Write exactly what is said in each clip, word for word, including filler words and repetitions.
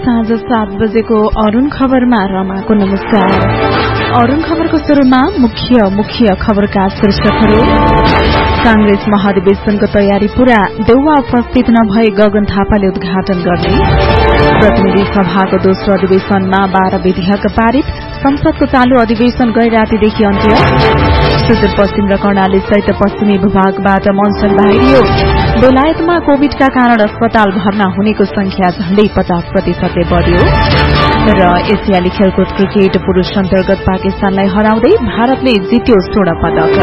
साँझ सात बजेको अरुण खबरमा रमाको नमस्कार। अरुण खबरको शुरूमा मुख्य मुख्य खबरका शीर्षकहरू। कांग्रेस महाधिवेशनको तयारी पूरा, देउवा उपस्थित नभए गगन थापाले उद्घाटन गर्ने। प्रतिनिधि सभाको दोस्रो अधिवेशनमा बाह्र विधेयक पारित, संसदको चालू अधिवेशन गै रातीदेखि अन्त्य। सुदूरपश्चिम र कर्णाली सहित पश्चिमी भूभागबाट मनसून बाहिरियो। बेलायतमा कोविडका कारण अस्पताल भर्ना हुनेको संख्या झण्डै पचास प्रतिशतले बढ़्यो। र एसियाली खेलकुद क्रिकेट पुरूष अन्तर्गत पाकिस्तानलाई हराउँदै भारतले जित्यो स्वर्ण पदक।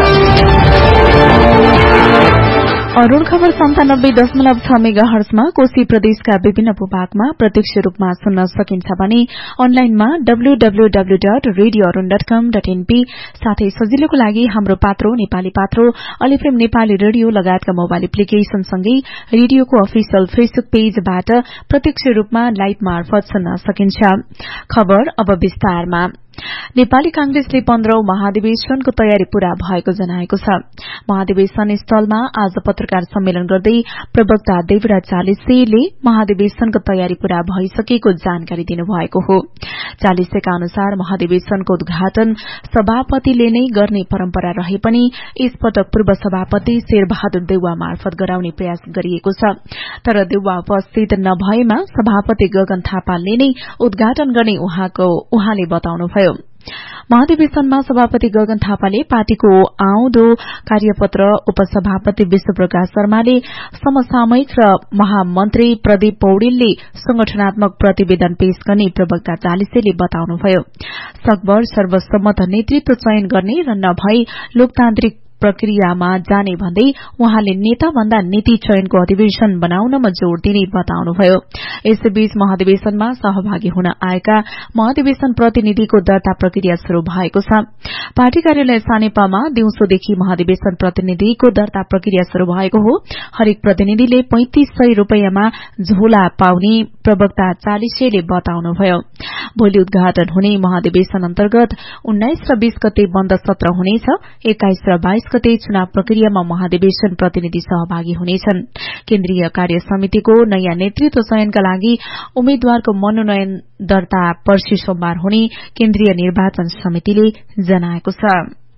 अरुण खबर सन्तानब्बे दशमलव छ मेगा हर्जमा कोशी प्रदेशका विभिन्न भूभागमा प्रत्यक्ष रूपमा सुन्न सकिन्छ भने अनलाइनमा W W W dot radio Arun dot कम डट एनपी साथै सजिलोको लागि हाम्रो पात्रो नेपाली पात्रो अलिफ्रेम नेपाली रेडियो लगायतका मोबाइल एप्लिकेशनसँगै रेडियोको अफिसियल फेसबुक पेजबाट प्रत्यक्ष रूपमा लाइभ मार्फत सुन्न सकिन्छ। खबर अब विस्तारमा। नेपाली कांग्रेसले पन्ध्रौं महाधिवेशनको तयारी पूरा भएको जनाएको छ। महाधिवेशन स्थलमा आज पत्रकार सम्मेलन गर्दै प्रवक्ता देवराज चालिसेले महाधिवेशनको तयारी पूरा भइसकेको जानकारी दिनुभएको हो। चालिसेका अनुसार महाधिवेशनको उद्घाटन सभापतिले नै गर्ने परम्परा रहे पनि यसपटक पूर्व सभापति शेरबहादुर देउवा मार्फत गराउने प्रयास गरिएको छ। तर देउवा उपस्थित नभएमा सभापति गगन थापाले नै उद्घाटन गर्ने उहाँले बताउनुभयो। महाधिवेशनमा सभापति गगन थापाले पार्टीको आउँदो कार्यपत्र, उपसभापति विश्वप्रकाश शर्माले समसामयिक र महामन्त्री प्रदीप पौडेलले संगठनात्मक प्रतिवेदन पेश गर्ने प्रवक्ता चालिसेले बताउनुभयो। सकभर सर्वसम्मत नेतृत्व चयन गर्ने र नभई लोकतान्त्रिक प्रक्रियामा जाने भन्दै उहाँले नेताभन्दा नीति चयनको अधिवेशन बनाउनमा जोड़ दिने बताउनुभयो। यसैबीच महाधिवेशनमा सहभागी हुन आएका महाधिवेशन प्रतिनिधिको दर्ता प्रक्रिया शुरू भएको छ। पार्टी कार्यालय सानेपामा दिउँसोदेखि महाधिवेशन प्रतिनिधिको दर्ता प्रक्रिया शुरू भएको हो। हरेक प्रतिनिधिले पैंतिस सय रूपियाँमा झोला पाउने प्रवक्ता चालिसेले बताउनुभयो। भोलि उद्घाटन हुने महाधिवेशन अन्तर्गत उन्नाइस र बीस गते बन्द सत्र हुनेछ। एक्काइस र बाइस गते चुनाव प्रक्रियामा महाधिवेशन प्रतिनिधि सहभागी हुनेछन्। केन्द्रीय कार्य समितिको नयाँ नेतृत्व चयनका लागि उम्मेद्वारको मनोनयन दर्ता पर्सि सोमबार हुने केन्द्रीय निर्वाचन समितिले जनाएको छ।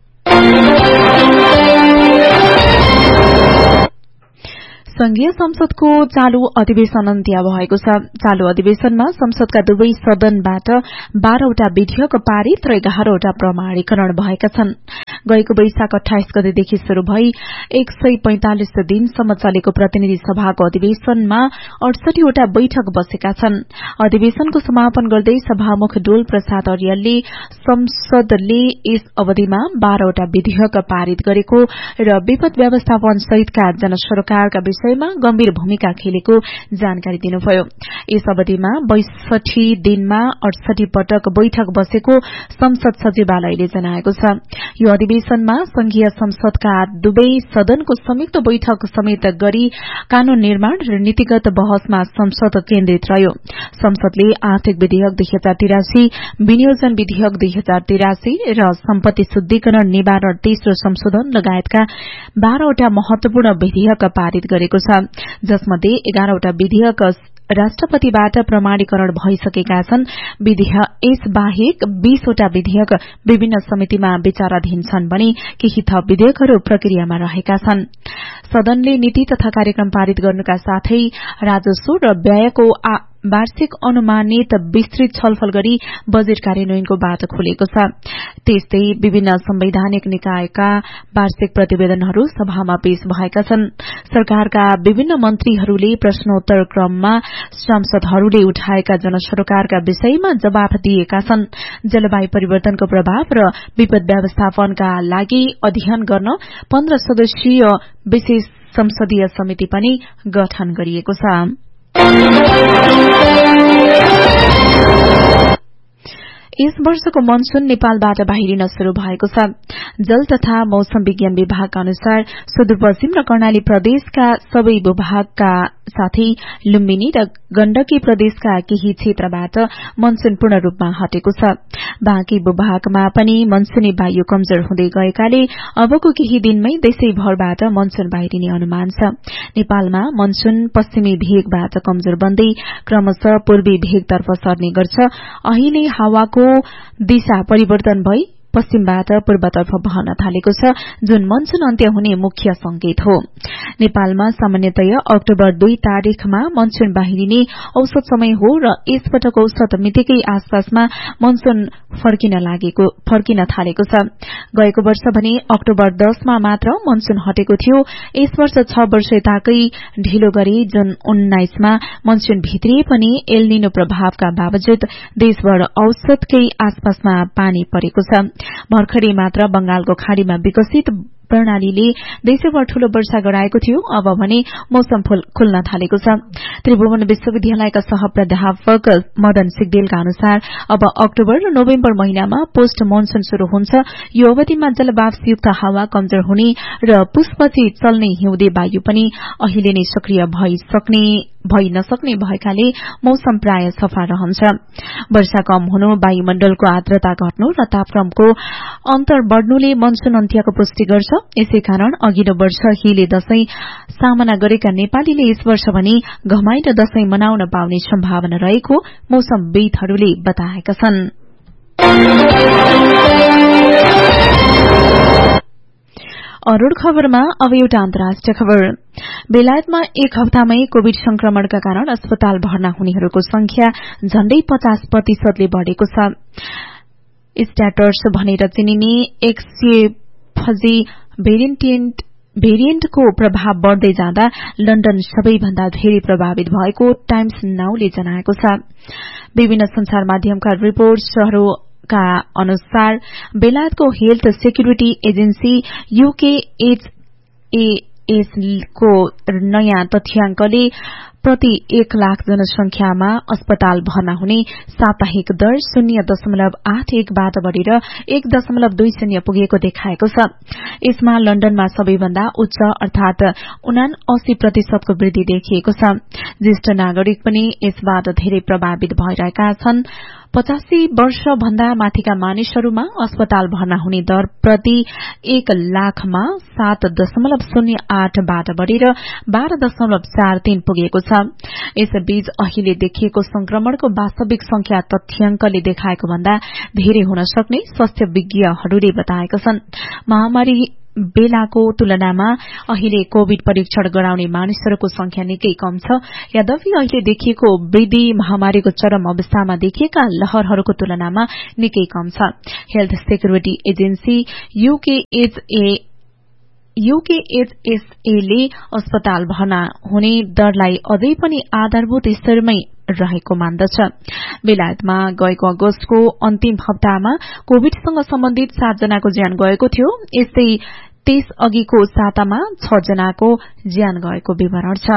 संघीय संसदको चालू अधिवेशन अन्त्य भएको छ। चालू अधिवेशनमा संसदका दुवै सदनबाट बाह्रवटा विधेयक पारित र एघारवटा प्रमाणीकरण भएका छन्। गएको वैशाख अठाइस गतेदेखि शुरू भई एक सय पैंतालिस दिनसम्म चलेको प्रतिनिधि सभाको अधिवेशनमा अडसठीवटा बैठक बसेका छन्। अधिवेशनको समापन गर्दै सभामुख डोल प्रसाद अर्यालले संसदले यस अवधिमा बाह्रवटा विधेयक पारित गरेको र विपद व्यवस्थापन सहितका जनसरोकारका विषयमा गम्भीर भूमिका खेलेको जानकारी दिनुभयो। यस अवधिमा बैसठी दिनमा अडसठी पटक बैठक बसेको संसद सचिवालयले जनाएको छ। यो अधिवेशनमा संघीय संसदका दुवै सदनको संयुक्त बैठक समेत गरी कानून निर्माण र नीतिगत बहसमा संसद केन्द्रित रह्यो। संसदले आर्थिक विधेयक दुई हजार तिरासी, विनियोजन विधेयक दुई हजार तिरासी र सम्पत्ति शुद्धिकरण निवारण तेस्रो संशोधन लगायतका बाह्रवटा महत्वपूर्ण विधेयक पारित गरेको छ, जसमध्ये एघारवटा विधेयक राष्ट्रपतिबाट प्रमाणीकरण भइसकेका छन्। यस बाहेक बीसवटा विधेयक विभिन्न समितिमा विचाराधीन छन् भने केही थप विधेयकहरू प्रक्रियामा रहेका छन्। सदनले नीति तथा कार्यक्रम पारित गर्नुका साथै राजस्व र व्ययको वार्षिक अनुमानित विस्तृत छलफल गरी बजेट कार्यान्वयनको बाटो खोलेको छ। त्यस्तै विभिन्न संवैधानिक निकायका वार्षिक प्रतिवेदनहरू सभामा पेश भएका छन्। सरकारका विभिन्न मन्त्रीहरूले प्रश्नोत्तर क्रममा सांसदहरूले उठाएका जनसरोकारका विषयमा जवाफ दिएका छन्। जलवायु परिवर्तनको प्रभाव र विपद व्यवस्थापनका लागि अध्ययन गर्न पन्ध्र सदस्यीय विशेष संसदीय समिति पनि गठन गरिएको छ। यस वर्षको मनसून नेपालबाट बाहिरिन शुरू भएको छ। जल तथा मौसम विज्ञान विभागका अनुसार सुदूरपश्चिम र कर्णाली प्रदेशका सबै भूभागका साथै लुम्बिनी र गण्डकी प्रदेशका केही क्षेत्रबाट मनसून पूर्ण रूपमा हटेको छ। बाँकी भूभागमा पनि मनसूनी वायु कमजोर हुँदै गएकाले अबको केही दिनमै देशैभरबाट मनसून बाहिरिने अनुमान छ। नेपालमा मनसून पश्चिमी भेगबाट कमजोर बन्दै क्रमशः पूर्वी भेगतर्फ सर्ने गर्छ। अहिले हावाको दिशा परिवर्तन भई पश्चिमबाट पूर्वतर्फ बहन थालेको छ, जुन मनसून अन्त्य हुने मुख्य संकेत हो। नेपालमा सामान्यतया अक्टोबर दुई तारीखमा मनसून बाहिरिने औसत समय हो र यसपटक औसत मितिकै आसपासमा मनसून फर्किन लागेको फर्किन थालेको छ। गएको वर्ष भने अक्टोबर दसमा मात्र मनसून हटेको थियो। यस वर्ष छ वर्ष यताकै ढिलो गरी जुन उन्नाइसमा मनसून भित्रिए पनि एल निनो प्रभावका बावजुद देशभर औसतकै आसपासमा पानी परेको छ। भर्खरै मात्र बंगालको खाड़ीमा विकसित प्रणालीले देशभर ठूलो वर्षा गराएको थियो। अब भने मौसम खुल्न थालेको छ। त्रिभुवन विश्वविद्यालयका सहप्राध्यापक मदन सिगदेलका अनुसार अब अक्टोबर र नोभेम्बर महिनामा पोस्ट मनसून शुरू हुन्छ। यो अवधिमा जलवाष्पयुक्त हावा कमजोर हुने र पुसपछि चल्ने हिउँदे वायु पनि अहिले नै सक्रिय भइसक्ने भइ नसक्ने भएकाले मौसम प्राय सफा रहन्छ। वर्षा कम हुनु, वायुमण्डलको आर्द्रता घट्नु र तापक्रमको अन्तर बढ़नुले मनसून अन्त्यको पुष्टि गर्छ। यसै कारण अघिल्लो वर्ष हिले दशैं सामना गरेका नेपालीले यस वर्ष भने घमाइलो दशैं मनाउन पाउने सम्भावना रहेको मौसमविदहरूले बताएका छन्। अरूण खबरमा अब एउटा अन्तर्राष्ट्रिय खबर। बेलायतमा एक हप्तामै कोविड संक्रमणका कारण अस्पताल भर्ना हुनेहरूको संख्या झण्डै पचास प्रतिशतले बढ़ेको छ। स्ट्याटर्स भनेर चिनिने एक्सएफजी भेरिएन्ट भेरिएन्टको प्रभाव बढ़दै जाँदा लण्डन सबैभन्दा धेरै प्रभावित भएको टाइम्स नाउले जनाएको छ। विभिन्न संचार माध्यमका रिपोर्ट्सहरू का अनुसार बेलायतको हेल्थ सेक्युरिटी एजेन्सी यूकेएचएएस को नयाँ तथ्याङ्कले प्रति एक लाख जनसंख्यामा अस्पताल भर्ना हुने साप्ताहिक दर शून्य दशमलव आठ एकबाट बढ़ेर एक दशमलव दुई शून्य पुगेको देखाएको छ। यसमा लण्डनमा सबैभन्दा उच्च अर्थात उनासी प्रतिशतको वृद्धि देखिएको छ। ज्येष्ठ नागरिक पनि यसबाट धेरै प्रभावित भइरहेका छन्। पचासी वर्ष भन्दा माथिका मानिसहरूमा अस्पताल भर्ना हुने दर प्रति एक लाखमा सात दशमलव शून्य आठबाट बढ़ेर बाह्र दशमलव चार तीन पुगेको छ। यसबीच अहिले देखिएको संक्रमणको वास्तविक संख्या तथ्याङ्कले देखाएको भन्दा धेरै हुन सक्ने स्वास्थ्य विज्ञहरूले बताएका छन्। महामारी बेलाको तुलनामा अहिले कोविड परीक्षण गराउने मानिसहरूको संख्या निकै कम छ। यद्यपि अहिले देखिएको वृद्धि महामारीको चरम अवस्थामा देखिएका लहरहरूको तुलनामा निकै कम छ। हेल्थ सेक्युरिटी एजेन्सी यूकेएचए यूकेएचएसएले अस्पताल भर्ना हुने दरलाई अझै पनि आधारभूत स्तरमै रहेको मान्दछ। बेलायतमा गएको अगस्तको अन्तिम हप्तामा कोविडसँग सम्बन्धित सात जनाको ज्यान गएको थियो। यस्तै त्यस अघिको सातामा छ जनाको ज्यान गएको विवरण छ।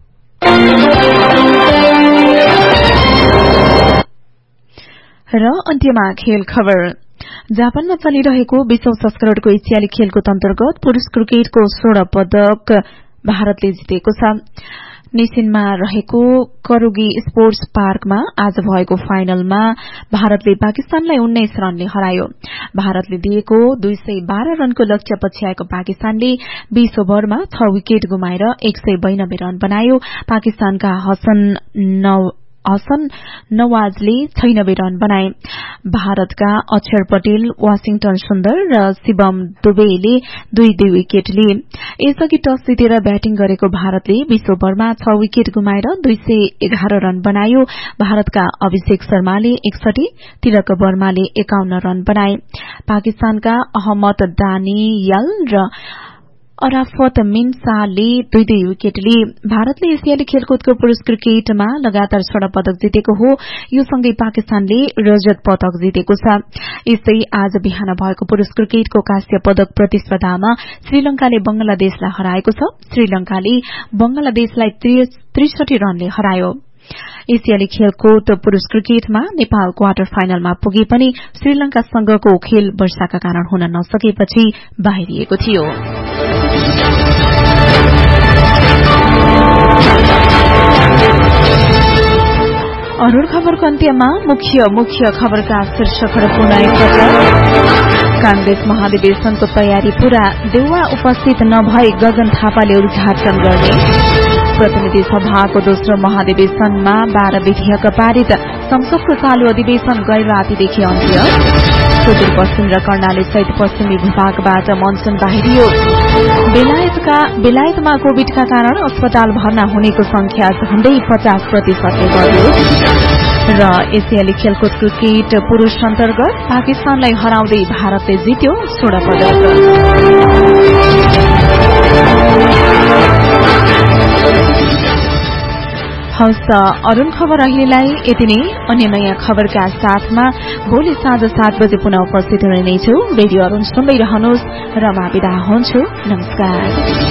र अन्त्यमा खेल खबर। जापानमा चलिरहेको विश्व संस्करणको एसियाली खेलकुद अन्तर्गत पुरूष क्रिकेटको स्वर्ण पदक भारतले जितेको छ। निसिनमा रहेको करुगी स्पोर्ट्स पार्कमा आज भएको फाइनलमा भारतले पाकिस्तानलाई उन्नाइस रनले हरायो। भारतले दिएको दुई सय बाह्र रनको लक्ष्य पछ्याएको पाकिस्तानले बीस ओभरमा छ विकेट गुमाएर एक सय बयानब्बे रन बनायो। पाकिस्तानका हसन नव हसन नवाजले छयानब्बे रन बनाए। भारतका अक्षर पटेल, वाशिंगटन सुन्दर र शिवम दुबेले दुई दुई विकेट लिए। यसअघि टस जितेर ब्याटिङ गरेको भारतले बीस ओभरमा छ विकेट गुमाएर दुई सय एघार रन बनायो। भारतका अभिषेक शर्माले एकसठी, तिलक वर्माले एकाउन्न रन बनाए। पाकिस्तानका अहमद दानियल र अराफत मिन्साले दुई दुई विकेट लिए। भारतले एसियाली खेलकुदको पुरूष क्रिकेटमा लगातार स्वर्ण पदक जितेको हो। यो सँगै पाकिस्तानले रजत पदक जितेको छ। यस्तै आज बिहान भएको पुरूष क्रिकेटको कांस्य पदक प्रतिस्पर्धामा श्रीलंकाले बंगलादेशलाई हराएको छ। श्रीलंकाले बंगलादेशलाई त्रिसठी रनले हरायो। एसियाली खेलकुद पुरूष क्रिकेटमा नेपाल क्वार्टर फाइनलमा पुगे पनि श्रीलंकासँगको खेल वर्षाका कारण हुन नसकेपछि बाहिरिएको थियो। अरुण खबरको अन्त्यमा मुख्य मुख्य खबरका शीर्षकहरू पुनः एकपटक। कांग्रेस महाधिवेशनको तयारी पूरा, देउवा उपस्थित नभई गगन थापाले उद्घाटन गर्ने। प्रतिनिधि सभाको दोस्रो महाधिवेशनमा बाह्र विधेयक पारित, संसदको चालू अधिवेशन गैर रातिदेखि अन्त्य। सुदूरपश्चिम र कर्णाली सहित पश्चिमी भूभागबाट मनसून बाहिरियो। बेलायतका बेलायतमा कोविडका कारण अस्पताल भर्ना हुनेको संख्या झण्डै पचास प्रतिशतले बढ्यो। र एसियाली खेलकुदको किट पुरूष अन्तर्गत पाकिस्तानलाई हराउँदै भारतले जित्यो स्वर्ण पदक। हवस् त अरुण खबर अहिलेलाई यति नै। अन्य नयाँ खबरका साथमा भोलि साँझ सात बजे पुनः उपस्थित हुनेछु। रेडियो अरुण सुन्दै रहनुहोस् र म बिदा हुन्छु। नमस्कार।